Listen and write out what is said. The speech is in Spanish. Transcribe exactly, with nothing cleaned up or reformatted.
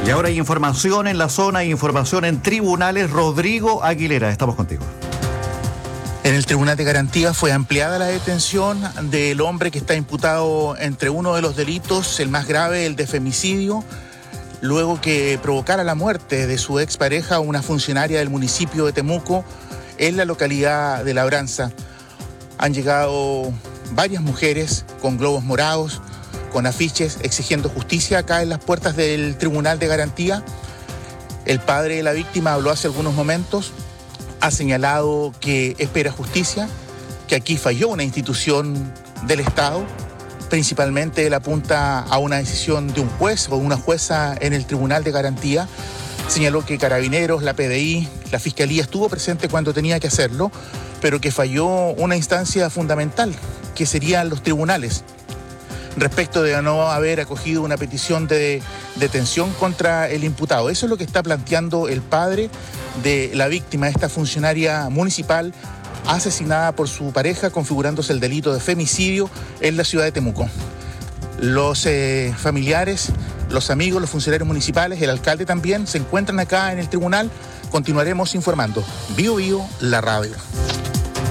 Y ahora hay información en la zona, hay información en tribunales. Rodrigo Aguilera, estamos contigo. En el Tribunal de Garantía fue ampliada la detención del hombre que está imputado entre uno de los delitos, el más grave, el de femicidio, luego que provocara la muerte de su expareja, una funcionaria del municipio de Temuco, en la localidad de Labranza. Han llegado varias mujeres con globos morados, con afiches exigiendo justicia acá en las puertas del Tribunal de Garantía. El padre de la víctima habló hace algunos momentos, ha señalado que espera justicia, que aquí falló una institución del Estado. Principalmente él apunta a una decisión de un juez o una jueza en el Tribunal de Garantía. Señaló que Carabineros, la P D I, la Fiscalía estuvo presente cuando tenía que hacerlo, pero que falló una instancia fundamental, que serían los tribunales, respecto de no haber acogido una petición de detención contra el imputado. Eso es lo que está planteando el padre de la víctima, esta funcionaria municipal asesinada por su pareja, configurándose el delito de femicidio en la ciudad de Temuco. Los eh, familiares, los amigos, los funcionarios municipales, el alcalde también se encuentran acá en el tribunal. Continuaremos informando. Bio Bio, la radio.